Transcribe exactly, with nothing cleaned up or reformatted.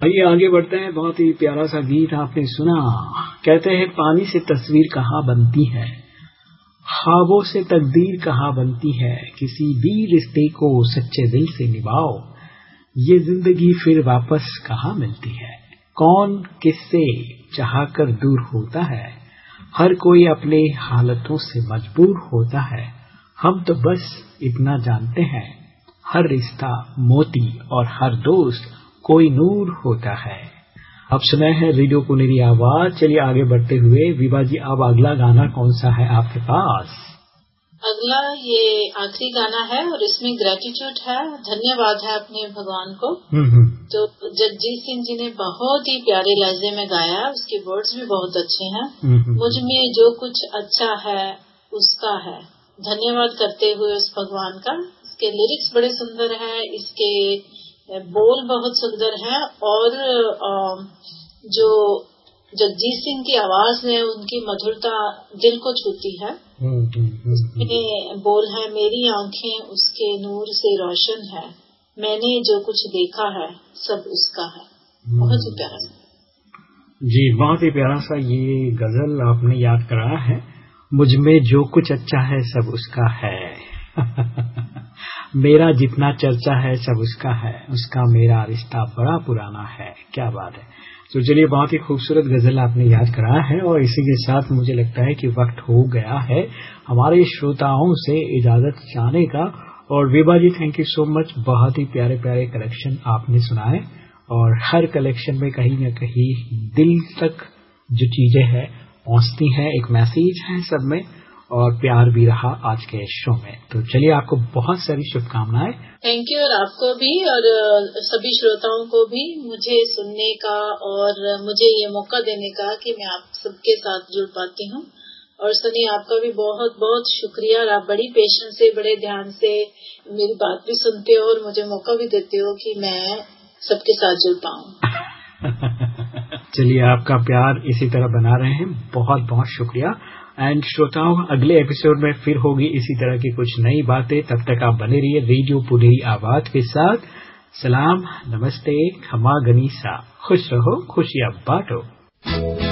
आइए आगे बढ़ते हैं। बहुत ही प्यारा सा गीत आपने सुना। कहते हैं पानी से तस्वीर कहाँ बनती है, ख्वाबों से तकदीर कहाँ बनती है, किसी भी रिश्ते को सच्चे दिल से निभाओ, ये जिंदगी फिर वापस कहाँ मिलती है। कौन किससे चाह कर दूर होता है, हर कोई अपने हालतों से मजबूर होता है। हम तो बस इतना जानते हैं, हर रिश्ता मोती और हर दोस्त कोई नूर होता है। अब सुना है रेडियो पुनेरी आवाज। चलिए आगे बढ़ते हुए विभा जी, अब अगला गाना कौन सा है आपके पास? अगला ये आखिरी गाना है और इसमें ग्रेटिट्यूड है, धन्यवाद है अपने भगवान को। तो जगजीत सिंह जी ने बहुत ही प्यारे लहजे में गाया, उसके वर्ड्स भी बहुत अच्छे हैं। मुझ में जो कुछ अच्छा है उसका है, धन्यवाद करते हुए उस भगवान का। इसके लिरिक्स बड़े सुंदर हैं, इसके बोल बहुत सुंदर हैं और जो जगजीत सिंह की आवाज है उनकी मधुरता दिल को छूती है। उसमें बोल है, मेरी आंखें उसके नूर से रोशन है, मैंने जो कुछ देखा है सब उसका है। बहुत ही प्यारा जी, बहुत ही प्यारा सा ये गजल आपने याद कराया है। मुझ में जो कुछ अच्छा है सब उसका है मेरा जितना चर्चा है सब उसका है, उसका मेरा रिश्ता बड़ा पुराना है। क्या बात है। तो चलिए, बहुत ही खूबसूरत गजल आपने याद कराया है और इसी के साथ मुझे लगता है कि वक्त हो गया है हमारे श्रोताओं से इजाजत चाहने का। और विभा जी, थैंक यू सो मच। बहुत ही प्यारे प्यारे कलेक्शन आपने सुनाए और हर कलेक्शन में कहीं न कहीं दिल तक जो चीजें हैं पहुंचती हैं, एक मैसेज है सब में और प्यार भी रहा आज के शो में। तो चलिए, आपको बहुत सारी शुभकामनाएं। Thank you. और आपको भी और सभी श्रोताओं को भी मुझे सुनने का और मुझे ये मौका देने का कि मैं आप सबके साथ जुड़ पाती हूँ। और सनी, आपका भी बहुत बहुत शुक्रिया। और आप बड़ी पेशेंस से, बड़े ध्यान से मेरी बात भी सुनते हो और मुझे मौका भी देते हो कि मैं सबके साथ जुड़ पाऊँ। चलिए, आपका प्यार इसी तरह बना रहे हैं। बहुत बहुत शुक्रिया। एंड श्रोताओं, अगले एपिसोड में फिर होगी इसी तरह की कुछ नई बातें। तब तक आप बने रहिए रेडियो पुनेरी आवाज के साथ। सलाम, नमस्ते, खमा गनीसा। खुश रहो, खुशियां बांटो।